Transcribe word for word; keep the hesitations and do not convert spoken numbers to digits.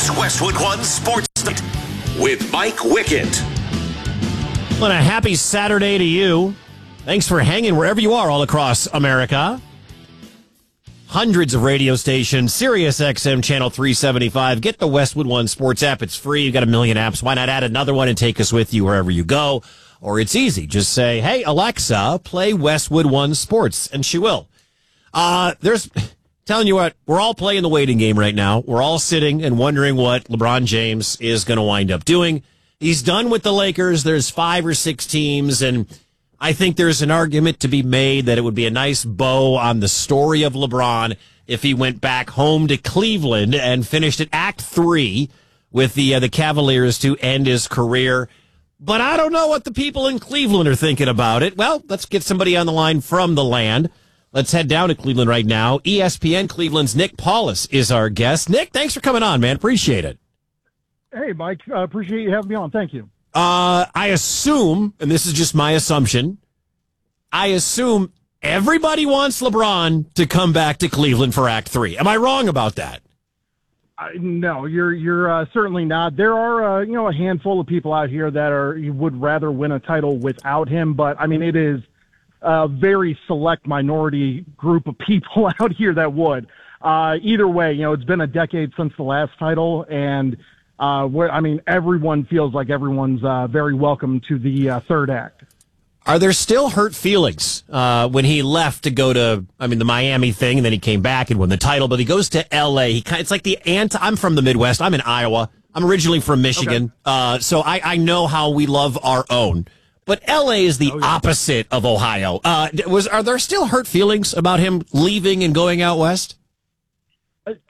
It's Westwood One Sports Night with Mike Wickett. Well, a happy Saturday to you. Thanks for hanging wherever you are all across America. Hundreds of radio stations, Sirius X M Channel three seventy-five. Get the Westwood One Sports app. It's free. You've got a million apps. Why not add another one and take us with you wherever you go? Or it's easy. Just say, hey, Alexa, play Westwood One Sports, and she will. Uh, there's, telling you what, we're all playing the waiting game right now. We're all sitting and wondering what LeBron James is going to wind up doing. He's done with the Lakers. There's five or six teams, and I think there's an argument to be made that it would be a nice bow on the story of LeBron if he went back home to Cleveland and finished at Act Three with the uh, the Cavaliers to end his career. But I don't know what the people in Cleveland are thinking about it. Well, let's get somebody on the line from the land. Let's head down to Cleveland right now. E S P N Cleveland's Nick Paulus is our guest. Nick, thanks for coming on, man. Appreciate it. Hey, Mike. I uh, appreciate you having me on. Thank you. Uh, I assume, and this is just my assumption, I assume everybody wants LeBron to come back to Cleveland for Act Three. Am I wrong about that? Uh, no, you're you're uh, certainly not. There are uh, you know a handful of people out here that are you would rather win a title without him, but I mean it is a very select minority group of people out here that would. Uh, either way, you know it's been a decade since the last title, and uh, where I mean everyone feels like everyone's uh, very welcome to the uh, third act. Are there still hurt feelings uh, when he left to go to, I mean, the Miami thing, and then he came back and won the title, but he goes to L A. He kind, it's like the anti, I'm from the Midwest. I'm in Iowa. I'm originally from Michigan. Okay. Uh, so I, I know how we love our own. But L A is the oh, yeah. opposite of Ohio. Uh, was Are there still hurt feelings about him leaving and going out west?